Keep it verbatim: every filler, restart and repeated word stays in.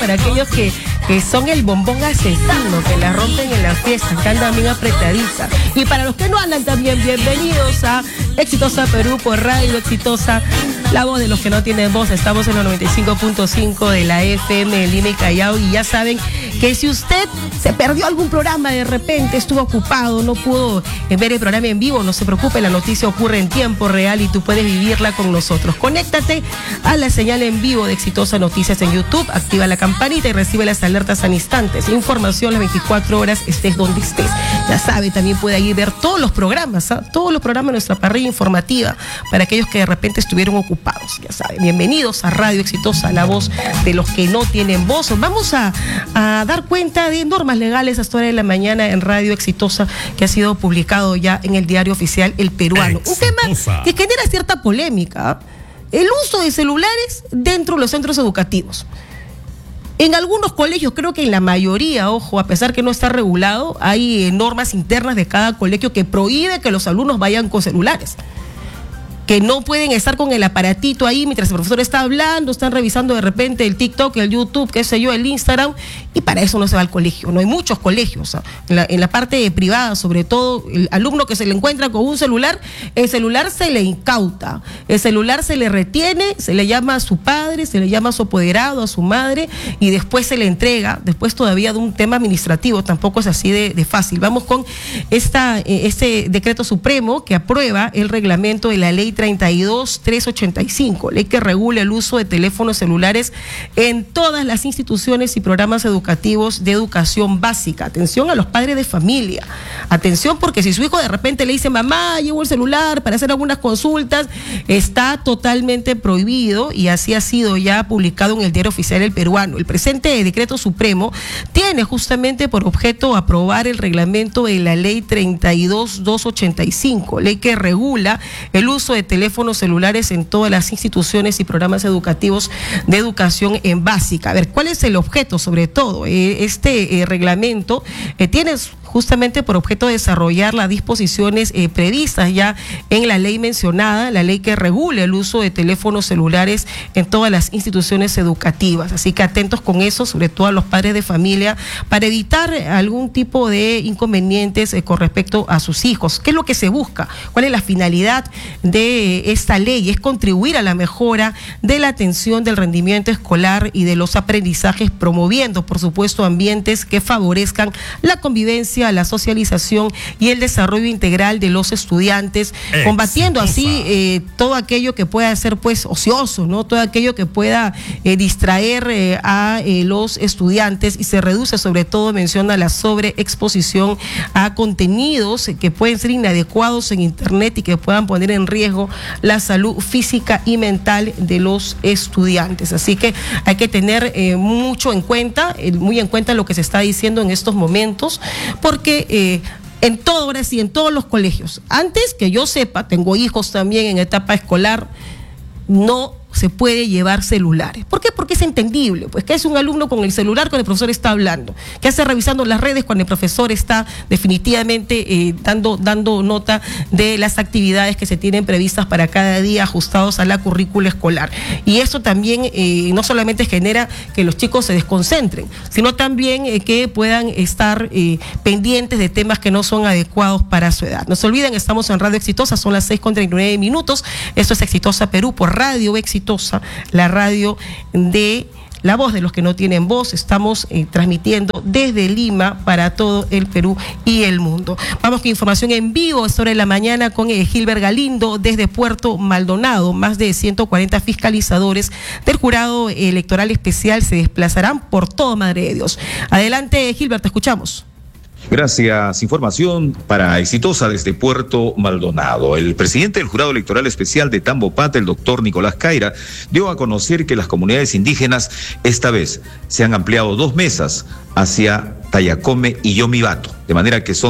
para aquellos que, que son el bombón asesino, que la rompen en la fiesta, que andan bien apretaditas. Y para los que no andan también, bienvenidos a Exitosa Perú por Radio Exitosa, la voz de los que no tienen voz. Estamos en los noventa y cinco punto cinco de la F M en Lima y Callao, y ya saben que si usted se perdió algún programa, de repente estuvo ocupado, no pudo ver el programa en vivo, no se preocupe, la noticia ocurre en tiempo real y tú puedes vivirla con nosotros. Conéctate a la señal en vivo de Exitosa Noticias en YouTube, activa la campanita y recibe las alertas al instante. Información las veinticuatro horas, estés donde estés. Ya sabe, también puede ahí ver todos los programas, ¿eh? todos los programas de nuestra parrilla informativa para aquellos que de repente estuvieron ocupados. Ya saben, bienvenidos a Radio Exitosa, la voz de los que no tienen voz. Vamos a, a dar cuenta de normas legales a esta hora de la mañana en Radio Exitosa, que ha sido publicado ya en el diario oficial El Peruano. Exitosa. Un tema que genera cierta polémica: el uso de celulares dentro de los centros educativos. En algunos colegios, creo que en la mayoría, ojo, a pesar que no está regulado, hay eh, normas internas de cada colegio que prohíbe que los alumnos vayan con celulares, que no pueden estar con el aparatito ahí mientras el profesor está hablando, están revisando de repente el TikTok, el YouTube, qué sé yo, el Instagram, y para eso no se va al colegio. No hay muchos colegios, ¿eh? en, la, en la parte privada, sobre todo, el alumno que se le encuentra con un celular, el celular se le incauta, el celular se le retiene, se le llama a su padre, se le llama a su apoderado, a su madre, y después se le entrega, después todavía de un tema administrativo, tampoco es así de, de fácil. Vamos con esta, eh, este decreto supremo que aprueba el reglamento de la ley treinta y dos mil trescientos ochenta y cinco, ley que regula el uso de teléfonos celulares en todas las instituciones y programas educativos de educación básica. Atención a los padres de familia, atención, porque si su hijo de repente le dice: mamá, llevo el celular para hacer algunas consultas, está totalmente prohibido, y así ha sido ya publicado en el diario oficial El Peruano. El presente decreto supremo tiene justamente por objeto aprobar el reglamento de la ley treinta y dos mil doscientos ochenta y cinco, ley que regula el uso de teléfonos celulares en todas las instituciones y programas educativos de educación en básica. A ver, ¿cuál es el objeto? Sobre todo, eh, este eh, reglamento eh, tiene justamente por objeto desarrollar las disposiciones eh, previstas ya en la ley mencionada, la ley que regula el uso de teléfonos celulares en todas las instituciones educativas. Así que atentos con eso, sobre todo a los padres de familia, para evitar algún tipo de inconvenientes eh, con respecto a sus hijos. ¿Qué es lo que se busca? ¿Cuál es la finalidad de esta ley? Es contribuir a la mejora de la atención del rendimiento escolar y de los aprendizajes, promoviendo, por supuesto, ambientes que favorezcan la convivencia, la socialización y el desarrollo integral de los estudiantes, Exitosa. Combatiendo así eh, todo aquello que pueda ser pues ocioso, ¿no? Todo aquello que pueda eh, distraer eh, a eh, los estudiantes, y se reduce, sobre todo, menciona la sobreexposición a contenidos que pueden ser inadecuados en internet y que puedan poner en riesgo la salud física y mental de los estudiantes. Así que hay que tener eh, mucho en cuenta, eh, muy en cuenta lo que se está diciendo en estos momentos, porque eh, en todo, ahora sí, en todos los colegios, antes que yo sepa, tengo hijos también en etapa escolar, no se puede llevar celulares. ¿Por qué? Porque es entendible, pues, que es un alumno con el celular cuando el profesor está hablando, que hace revisando las redes cuando el profesor está definitivamente eh, dando, dando nota de las actividades que se tienen previstas para cada día, ajustados a la currícula escolar. Y eso también eh, no solamente genera que los chicos se desconcentren, sino también eh, que puedan estar eh, pendientes de temas que no son adecuados para su edad. No se olviden, estamos en Radio Exitosa, son las seis con treinta y nueve minutos. Esto es Exitosa Perú por Radio Exitosa, la radio de la voz de los que no tienen voz. Estamos eh, transmitiendo desde Lima para todo el Perú y el mundo. Vamos con información en vivo sobre la mañana con eh, Gilbert Galindo desde Puerto Maldonado. Más de ciento cuarenta fiscalizadores del jurado electoral especial se desplazarán por todo Madre de Dios. Adelante, Gilbert, te escuchamos. Gracias. Información para Exitosa desde Puerto Maldonado. El presidente del Jurado Electoral Especial de Tambopata, el doctor Nicolás Caira, dio a conocer que las comunidades indígenas esta vez se han ampliado dos mesas hacia Tayacome y Yomibato, de manera que son